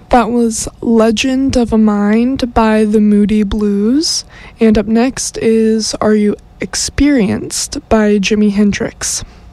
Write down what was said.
That was Legend of a Mind by the Moody Blues. And up next is Are You Experienced by Jimi Hendrix.